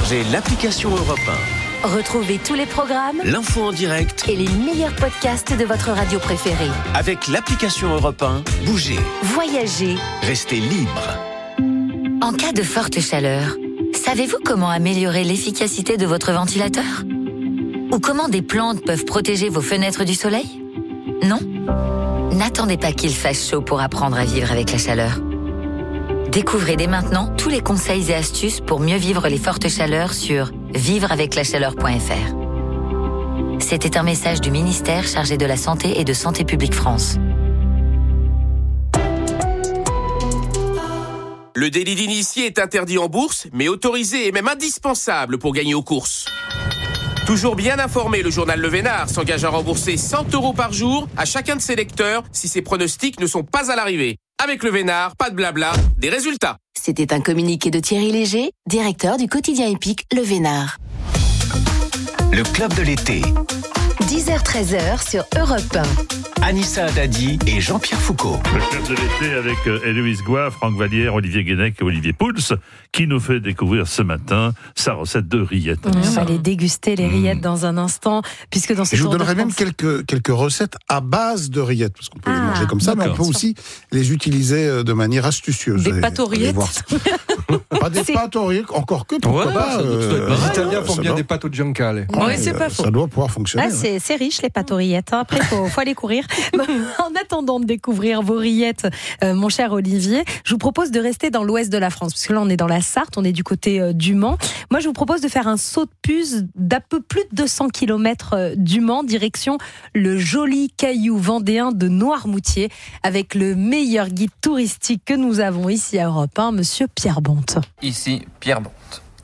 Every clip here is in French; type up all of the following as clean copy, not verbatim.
téléchargez l'application Europe 1. Retrouvez tous les programmes, L'info en direct et les meilleurs podcasts de votre radio préférée. avec l'application Europe 1. Bougez, Voyagez. restez libre. En cas de forte chaleur, savez-vous comment améliorer l'efficacité de votre ventilateur ? Ou comment des plantes peuvent protéger vos fenêtres du soleil ? Non ? N'attendez pas qu'il fasse chaud pour apprendre à vivre avec la chaleur. Découvrez dès maintenant tous les conseils et astuces pour mieux vivre les fortes chaleurs sur vivreaveclachaleur.fr. C'était un message du ministère chargé de la Santé et de Santé publique France. Le délit d'initié est interdit en bourse, mais autorisé et même indispensable pour gagner aux courses. Toujours bien informé, le journal Le Vénard s'engage à rembourser 100 € par jour à chacun de ses lecteurs si ses pronostics ne sont pas à l'arrivée. Avec Le Vénard, pas de blabla, des résultats. C'était un communiqué de Thierry Léger, directeur du quotidien épique Le Vénard. Le club de l'été. 10h-13h sur Europe 1. Anissa Haddadi et Jean-Pierre Foucault. Le club de l'été avec Héloïse Goua, Franck Vallière, Olivier Guénec et Olivier Pouls, qui nous fait découvrir ce matin sa recette de rillettes. On va aller déguster les rillettes dans un instant, puisque dans ce Je vous Tour de donnerai même France- quelques recettes à base de rillettes, parce qu'on peut les manger comme ça, mais on d'accord. peut aussi les utiliser de manière astucieuse. Des Vous pâtes aux allez rillettes. voir ça. Pas des pâtes aux rillettes, encore que, pourquoi pas. Les Italiens font ça bien doit- des pâtes au giancale. Oui, c'est pas faux. Ça doit pouvoir fonctionner. Ah, c'est riche les pâtes aux rillettes. Après, il faut aller courir. En attendant de découvrir vos rillettes, mon cher Olivier, je vous propose de rester dans l'ouest de la France, parce que là, on est dans la Sarthe, on est du côté du Mans. Moi, je vous propose de faire un saut de puce d'à peu plus de 200 km du Mans, direction le joli caillou vendéen de Noirmoutier, avec le meilleur guide touristique que nous avons ici à Europe 1, monsieur Pierre Bonte. Ici Pierre Bonte.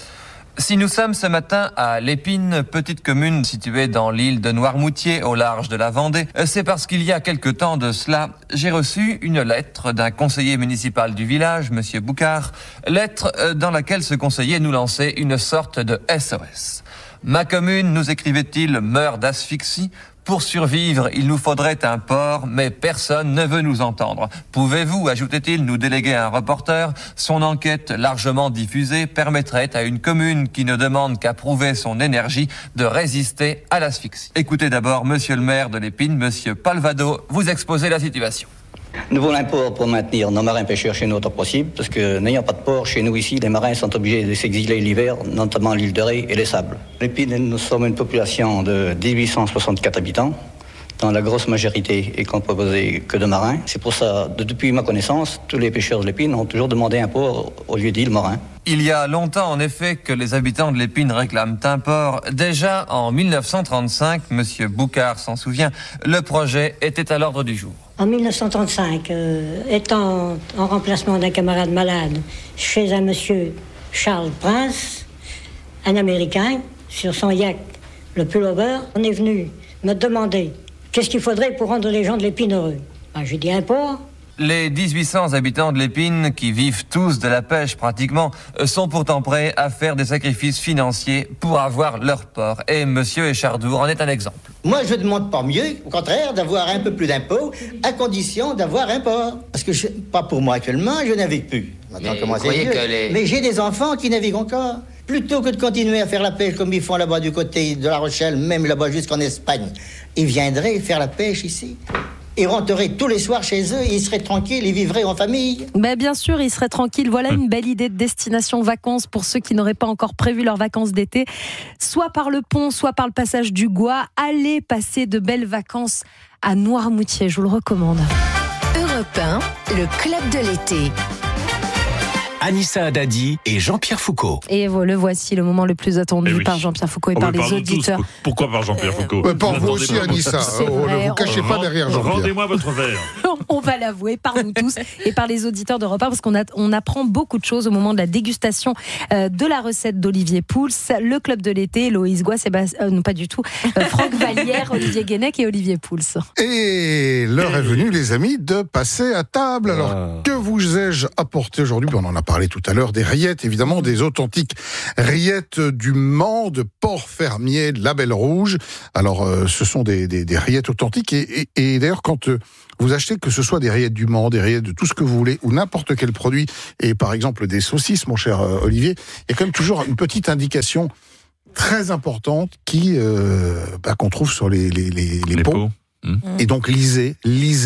Si nous sommes ce matin à Lépine, petite commune située dans l'île de Noirmoutier au large de la Vendée, c'est parce qu'il y a quelque temps de cela, j'ai reçu une lettre d'un conseiller municipal du village, monsieur Boucard, lettre dans laquelle ce conseiller nous lançait une sorte de SOS. Ma commune, nous écrivait-il, meurt d'asphyxie. Pour survivre, il nous faudrait un port, mais personne ne veut nous entendre. Pouvez-vous, ajoutait-il, nous déléguer un reporter ? Son enquête, largement diffusée, permettrait à une commune qui ne demande qu'à prouver son énergie de résister à l'asphyxie. Écoutez d'abord monsieur le maire de Lépine, monsieur Palvado, vous exposer la situation. Nous voulons un port pour maintenir nos marins pêcheurs chez nous autant possible, parce que n'ayant pas de port chez nous ici, les marins sont obligés de s'exiler l'hiver, notamment l'île de Ré et les Sables. Lépine, nous sommes une population de 1864 habitants, dont la grosse majorité est composée que de marins. C'est pour ça, depuis ma connaissance, tous les pêcheurs de Lépine ont toujours demandé un port au lieu d'île Morin. Il y a longtemps, en effet, que les habitants de Lépine réclament un port. Déjà en 1935, monsieur Boucard s'en souvient, le projet était à l'ordre du jour. En 1935, étant en remplacement d'un camarade malade chez un monsieur Charles Prince, un Américain, sur son yacht, le Pullover, on est venu me demander qu'est-ce qu'il faudrait pour rendre les gens de Lépine heureux. J'ai dit un port. Les 1800 habitants de Lépine, qui vivent tous de la pêche pratiquement, sont pourtant prêts à faire des sacrifices financiers pour avoir leur port. Et monsieur Échardour en est un exemple. Moi, je ne demande pas mieux, au contraire, d'avoir un peu plus d'impôts, à condition d'avoir un port. Parce que, pas pour moi actuellement, je navigue plus. Maintenant, comment c'est vieux. Mais j'ai des enfants qui naviguent encore. Plutôt que de continuer à faire la pêche comme ils font là-bas du côté de La Rochelle, même là-bas jusqu'en Espagne, ils viendraient faire la pêche ici. Ils rentreraient tous les soirs chez eux, ils seraient tranquilles, ils vivraient en famille. Mais bien sûr, ils seraient tranquilles. Voilà une belle idée de destination vacances pour ceux qui n'auraient pas encore prévu leurs vacances d'été. Soit par le pont, soit par le passage du Gois. Allez passer de belles vacances à Noirmoutier, je vous le recommande. Europe 1, le club de l'été. Anissa Haddadi et Jean-Pierre Foucault. Et le voici, le moment le plus attendu par Jean-Pierre Foucault et par les Tous. auditeurs. Pourquoi par Jean-Pierre Foucault Par vous aussi, Anissa. Ne vous cachez pas derrière Jean-Pierre. Rendez-moi votre verre. On va l'avouer, par nous tous et par les auditeurs d'Europe 1, parce qu'on apprend beaucoup de choses au moment de la dégustation de la recette d'Olivier Pouls, le club de l'été, Héloïse Goua, non pas du tout, Franck Vallière, Olivier Guénec et Olivier Pouls. Et l'heure est venue, les amis, de passer à table. Alors, que vous ai-je apporté aujourd'hui ? On en a parlé parlait tout à l'heure des rillettes, évidemment, des authentiques rillettes du Mans, de Port-Fermier, label rouge. Alors, ce sont des rillettes authentiques. Et d'ailleurs, quand vous achetez, que ce soit des rillettes du Mans, des rillettes de tout ce que vous voulez, ou n'importe quel produit, et par exemple des saucisses, mon cher Olivier, il y a quand même toujours une petite indication très importante qu'on trouve sur les pots. Et donc lisez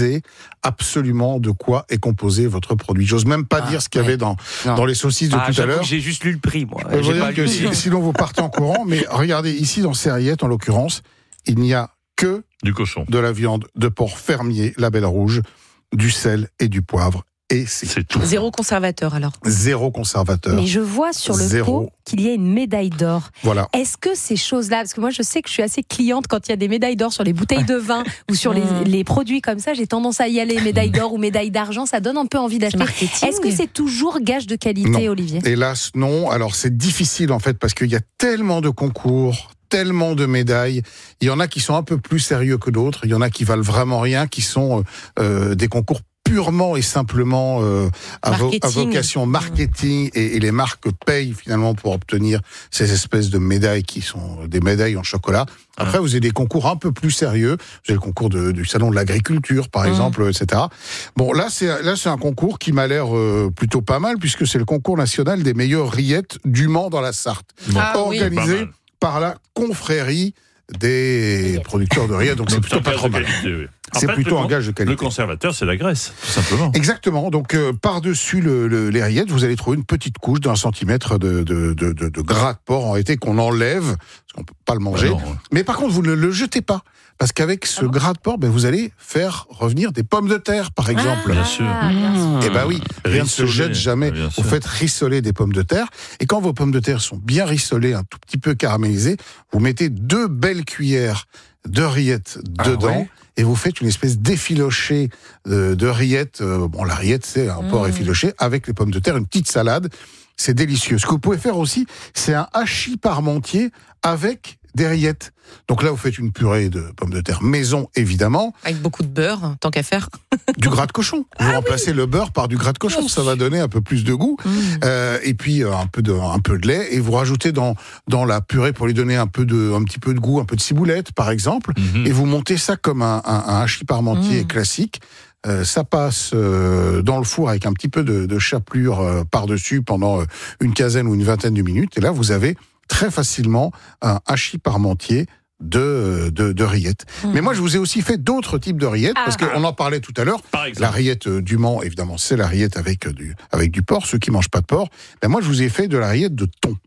absolument de quoi est composé votre produit. J'ose même pas dire ce qu'il y avait dans les saucisses de tout à l'heure. J'ai juste lu le prix, moi. Je veux dire que sinon vous partez en courant, mais regardez ici dans ces rillettes, en l'occurrence, il n'y a que du cochon, de la viande de porc fermier, label rouge, du sel et du poivre. Et c'est tout. Zéro conservateur alors. Zéro conservateur. Mais je vois sur le pot qu'il y a une médaille d'or. Voilà. Est-ce que ces choses-là, parce que moi je sais que je suis assez cliente quand il y a des médailles d'or sur les bouteilles de vin ou sur les produits comme ça, j'ai tendance à y aller, médaille d'or ou médaille d'argent, ça donne un peu envie d'acheter. Est-ce que c'est toujours gage de qualité, non. Olivier ? Hélas, non. Alors c'est difficile en fait parce qu'il y a tellement de concours, tellement de médailles. Il y en a qui sont un peu plus sérieux que d'autres. Il y en a qui valent vraiment rien, qui sont des concours purement et simplement à vocation marketing et les marques payent finalement pour obtenir ces espèces de médailles qui sont des médailles en chocolat. Après, vous avez des concours un peu plus sérieux. Vous avez le concours du salon de l'agriculture, par exemple, etc. Bon, là, c'est un concours qui m'a l'air plutôt pas mal puisque c'est le concours national des meilleures rillettes du Mans dans la Sarthe, organisé par la confrérie des producteurs de rillettes. Donc c'est plutôt pas trop mal. C'est plutôt un gage de qualité. Le conservateur, c'est la graisse, tout simplement. Exactement. Donc, par-dessus les rillettes, vous allez trouver une petite couche d'1 centimètre de gras de porc, en réalité, qu'on enlève, parce qu'on peut pas le manger. Mais par contre, vous ne le jetez pas. Parce qu'avec ce gras de porc, vous allez faire revenir des pommes de terre, par exemple. Bien sûr. Et oui, rien ne se jette jamais. Vous faites rissoler des pommes de terre. Et quand vos pommes de terre sont bien rissolées, un tout petit peu caramélisées, vous mettez 2 belles cuillères de rillettes dedans. Et vous faites une espèce d'effiloché de rillettes. La rillette, c'est un porc effiloché avec les pommes de terre, une petite salade. C'est délicieux. Ce que vous pouvez faire aussi, c'est un hachis parmentier avec des rillettes. Donc là, vous faites une purée de pommes de terre maison, évidemment. Avec beaucoup de beurre, tant qu'à faire. Du gras de cochon. Vous remplacez le beurre par du gras de cochon. Ça va donner un peu plus de goût. Et puis, un peu de lait. Et vous rajoutez dans la purée pour lui donner un petit peu de goût, un peu de ciboulette, par exemple. Et vous montez ça comme un hachis parmentier classique. Ça passe dans le four avec un petit peu de chapelure par-dessus pendant une quinzaine ou une vingtaine de minutes. Et là, vous avez très facilement un hachis parmentier de rillettes. Mais moi, je vous ai aussi fait d'autres types de rillettes, parce qu'on en parlait tout à l'heure. La rillette du Mans, évidemment, c'est la rillette avec du porc. Ceux qui mangent pas de porc, moi, je vous ai fait de la rillette de thon.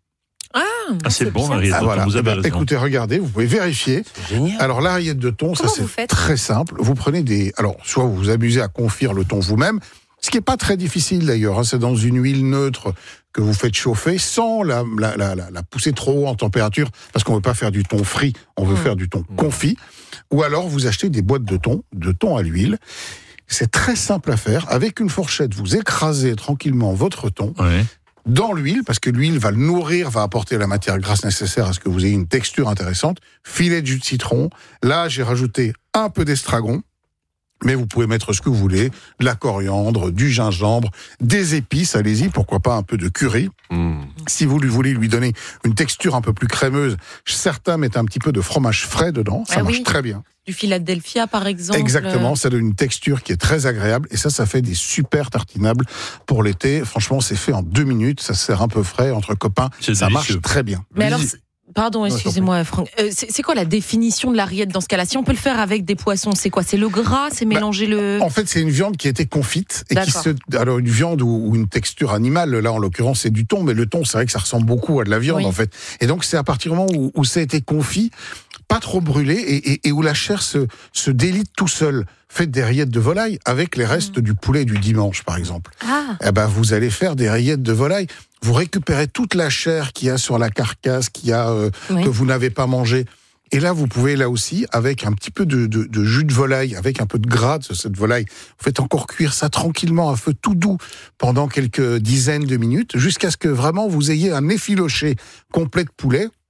C'est bon, la rillette de thon, vous avez raison. Écoutez, regardez, vous pouvez vérifier. Alors, la rillette de thon, ça c'est très simple. Vous prenez soit vous vous amusez à confire le thon vous-même, ce qui n'est pas très difficile d'ailleurs, c'est dans une huile neutre que vous faites chauffer sans la pousser trop haut en température, parce qu'on ne veut pas faire du thon frit, on veut faire du thon confit. Ou alors vous achetez des boîtes de thon à l'huile. C'est très simple à faire. Avec une fourchette, vous écrasez tranquillement votre thon dans l'huile, parce que l'huile va le nourrir, va apporter la matière grasse nécessaire à ce que vous ayez une texture intéressante. Filet de jus de citron. Là, j'ai rajouté un peu d'estragon. Mais vous pouvez mettre ce que vous voulez, de la coriandre, du gingembre, des épices, allez-y, pourquoi pas un peu de curry. Si vous voulez lui donner une texture un peu plus crémeuse, certains mettent un petit peu de fromage frais dedans, ça marche très bien. Du Philadelphia, par exemple. Exactement, ça donne une texture qui est très agréable, et ça fait des super tartinables pour l'été. Franchement, c'est fait en 2 minutes, ça sert un peu frais, entre copains, ça marche très bien. Mais alors... Pardon, excusez-moi, Franck. C'est quoi la définition de la rillette dans ce cas-là ? Si on peut le faire avec des poissons, c'est quoi ? C'est le gras ? C'est mélanger le... En fait, c'est une viande qui a été confite. Alors, une viande ou une texture animale, là, en l'occurrence, c'est du thon. Mais le thon, c'est vrai que ça ressemble beaucoup à de la viande, en fait. Et donc, c'est à partir du moment où ça a été confit, pas trop brûlé, et où la chair se délite tout seul. Faites des rillettes de volaille avec les restes du poulet du dimanche, par exemple. Vous allez faire des rillettes de volaille. Vous récupérez toute la chair qu'il y a sur la carcasse, que vous n'avez pas mangé. Et là, vous pouvez, là aussi, avec un petit peu de jus de volaille, avec un peu de gras de cette volaille, vous faites encore cuire ça tranquillement à feu tout doux pendant quelques dizaines de minutes, jusqu'à ce que vraiment vous ayez un effiloché complet de poulet.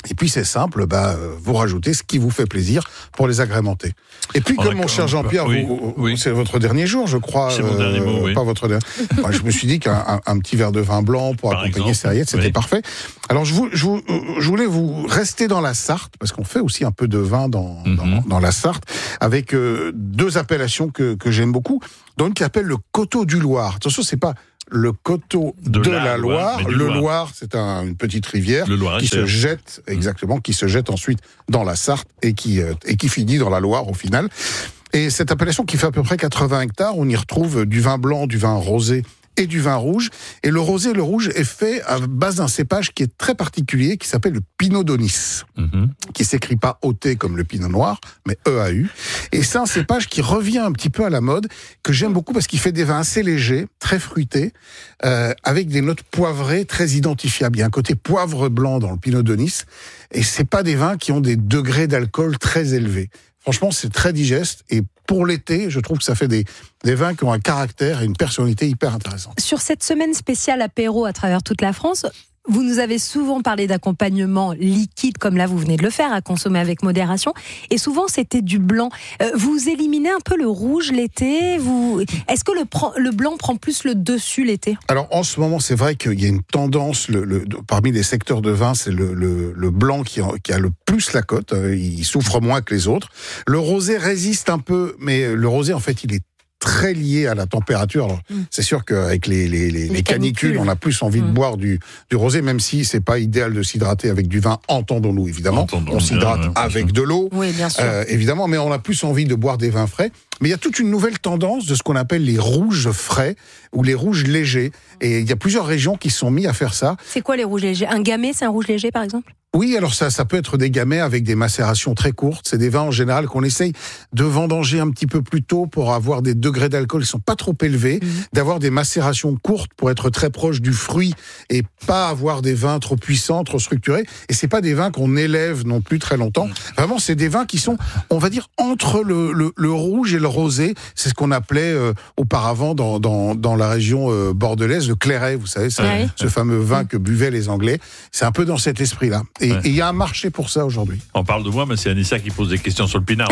Et puis c'est simple, vous rajoutez ce qui vous fait plaisir pour les agrémenter. Et puis comme mon cher Jean-Pierre, c'est votre dernier jour, je crois. C'est mon dernier mot, oui. Pas votre dernier. Je me suis dit qu'un petit verre de vin blanc pour accompagner ces rillettes, c'était parfait. Alors je voulais vous rester dans la Sarthe, parce qu'on fait aussi un peu de vin dans la Sarthe, avec deux appellations que j'aime beaucoup, dont une qui s'appelle le Coteau du Loir. Attention, c'est pas le coteau de la Loire. Le Loire, c'est une petite rivière qui se jette, qui se jette ensuite dans la Sarthe et qui finit dans la Loire au final. Et cette appellation qui fait à peu près 80 hectares, on y retrouve du vin blanc, du vin rosé et du vin rouge. Et le rosé et le rouge est fait à base d'un cépage qui est très particulier, qui s'appelle le Pinot d'Aunis, qui s'écrit pas O-T comme le Pinot Noir, mais E-A-U. Et c'est un cépage qui revient un petit peu à la mode, que j'aime beaucoup parce qu'il fait des vins assez légers, très fruités, avec des notes poivrées très identifiables. Il y a un côté poivre blanc dans le Pinot d'Aunis, et c'est pas des vins qui ont des degrés d'alcool très élevés. Franchement, c'est très digeste, et pour l'été, je trouve que ça fait des vins qui ont un caractère et une personnalité hyper intéressante. Sur cette semaine spéciale apéro à travers toute la France, vous nous avez souvent parlé d'accompagnement liquide, comme là vous venez de le faire, à consommer avec modération, et souvent c'était du blanc. Vous éliminez un peu le rouge l'été. Est-ce que le blanc prend plus le dessus l'été ? Alors en ce moment, c'est vrai qu'il y a une tendance, parmi les secteurs de vin, c'est le blanc qui a le plus la cote, il souffre moins que les autres. Le rosé résiste un peu, mais le rosé en fait il est très lié à la température. Alors, c'est sûr qu'avec les canicules, on a plus envie de boire du rosé, même si c'est pas idéal de s'hydrater avec du vin, entendons-nous évidemment. On s'hydrate avec de l'eau, évidemment, mais on a plus envie de boire des vins frais. Mais il y a toute une nouvelle tendance de ce qu'on appelle les rouges frais ou les rouges légers. Et il y a plusieurs régions qui se sont mis à faire ça. C'est quoi les rouges légers ? Un gamay, c'est un rouge léger par exemple ? Oui, alors ça peut être des gamets avec des macérations très courtes. C'est des vins en général qu'on essaye de vendanger un petit peu plus tôt pour avoir des degrés d'alcool qui sont pas trop élevés, d'avoir des macérations courtes pour être très proche du fruit et pas avoir des vins trop puissants, trop structurés. Et c'est pas des vins qu'on élève non plus très longtemps. Vraiment, c'est des vins qui sont, on va dire, entre le rouge et le rosé. C'est ce qu'on appelait auparavant dans la région bordelaise le clairet, vous savez, ce fameux vin que buvaient les Anglais. C'est un peu dans cet esprit-là. Et il y a un marché pour ça aujourd'hui. On parle de moi, mais c'est Anissa qui pose des questions sur le pinard.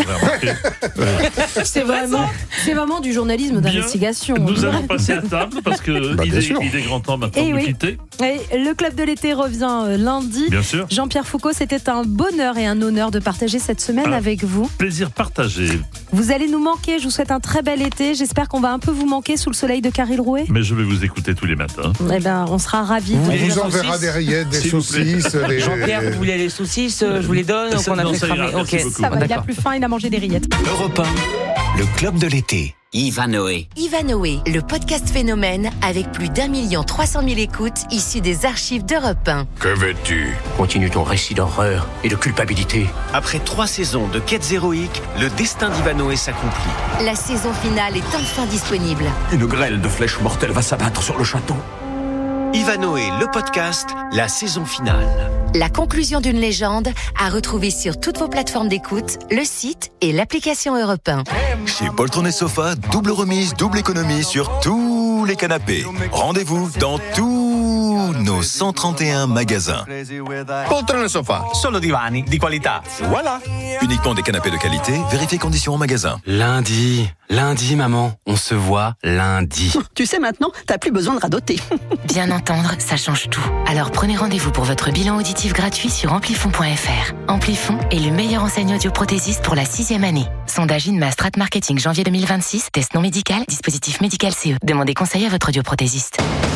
C'est vraiment du journalisme d'investigation. Nous allons passer à table parce qu'il est grand temps maintenant de quitter. Et le Club de l'été revient lundi. Bien sûr. Jean-Pierre Foucault, c'était un bonheur et un honneur de partager cette semaine avec vous. Plaisir partagé. Vous allez nous manquer, je vous souhaite un très bel été. J'espère qu'on va un peu vous manquer sous le soleil de Caril-Rouet. Mais je vais vous écouter tous les matins. Eh ben, on sera ravis. On vous enverra des rillettes, des saucisses. Jean-Pierre, vous voulez les saucisses, je vous les donne. Donc on a fait cramer. Ok, ça va, il a plus faim, il a mangé des rillettes. Europe 1, le club de l'été. Ivanoé. Ivanoé, le podcast phénomène avec plus d'1 300 000 écoutes issues des archives d'Europe 1. Que veux-tu ? Continue ton récit d'horreur et de culpabilité. Après 3 saisons de quêtes héroïques, le destin d'Ivanoé s'accomplit. La saison finale est enfin disponible. Une grêle de flèches mortelles va s'abattre sur le château. Ivanoé, le podcast, la saison finale. La conclusion d'une légende à retrouver sur toutes vos plateformes d'écoute, le site et l'application Europe 1. Chez Poltron et Sofa, double remise, double économie sur tous les canapés. Rendez-vous dans tous nos 131 magasins. Poltron e Sofa, solo divani di qualità. Voilà. Uniquement des canapés de qualité, vérifiez conditions en magasin. Lundi, maman, on se voit lundi. Tu sais maintenant, t'as plus besoin de radoter. Bien entendre, ça change tout. Alors prenez rendez-vous pour votre bilan auditif gratuit sur amplifon.fr. Amplifon est le meilleur enseigne audioprothésiste pour la 6e année. Sondage INMA Strat Marketing janvier 2026, test non médical, dispositif médical CE. Demandez conseil à votre audioprothésiste.